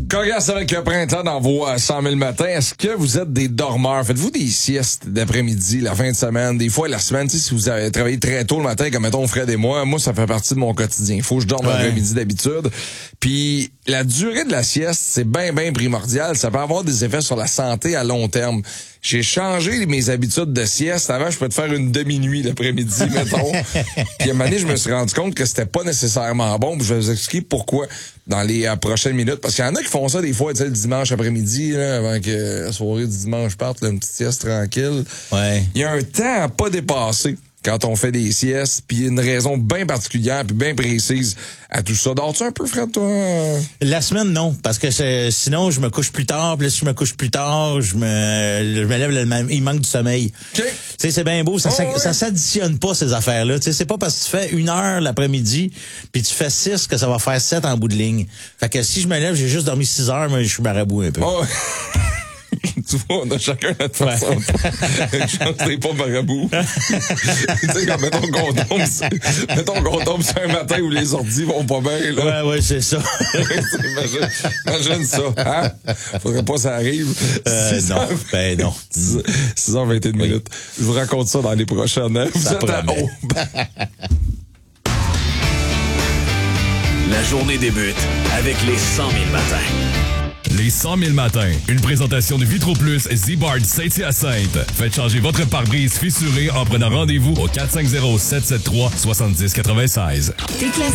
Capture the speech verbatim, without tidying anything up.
Coriace avec le printemps dans vos euh, cent mille matins. Est-ce que vous êtes des dormeurs? Faites-vous des siestes d'après-midi, la fin de semaine, des fois la semaine? Tu sais, si vous avez travaillé très tôt le matin, comme mettons Fred et moi, moi, ça fait partie de mon quotidien. Il faut que je dorme ouais. l'après-midi d'habitude. Puis la durée de la sieste, c'est bien, bien primordial. Ça peut avoir des effets sur la santé à long terme. J'ai changé mes habitudes de sieste. Avant, je peux te faire une demi-nuit l'après-midi, mettons. Puis à un moment donné, je me suis rendu compte que c'était pas nécessairement bon. Puis je vais vous expliquer pourquoi dans les euh, prochaines minutes. Parce qu'il y en a qui font ça des fois, tu sais, le dimanche après-midi, là, avant que la soirée du dimanche parte, là, une petite sieste tranquille. Ouais. Il y a un temps à pas dépasser quand on fait des siestes, puis une raison bien particulière puis bien précise à tout ça. Dors-tu un peu, Fred, toi? La semaine, non, parce que c'est, sinon, je me couche plus tard, puis là, si je me couche plus tard, je me, je me lève le même, il manque du sommeil. OK. Tu sais, c'est bien beau, ça, Oh, ça, ouais. ça s'additionne pas, ces affaires-là. Tu sais, c'est pas parce que tu fais une heure l'après-midi, puis tu fais six que ça va faire sept en bout de ligne. Fait que si je me lève, j'ai juste dormi six heures, mais je suis marabout un peu. Oh. Tu vois, on a chacun notre façon. Ouais. Je pense que t'es pas marabout. Tu sais, quand mettons qu'on tombe, mettons qu'on tombe sur un matin où les ordis vont pas bien, là. Ouais, ouais, c'est ça. imagine, imagine ça, hein? Faudrait pas que ça arrive. Euh, non, ben non. six heures vingt et une minutes. Je vous raconte ça dans les prochaines heures. Vous Ça êtes à promet. Aube. La journée débute avec les cent mille matins. Les cent mille matins, une présentation de Vitro Plus Z-Bard Saint-Hyacinthe. Faites changer votre pare-brise fissuré en prenant rendez-vous au quatre cinq zéro, sept sept trois, sept six neuf six. Des classiques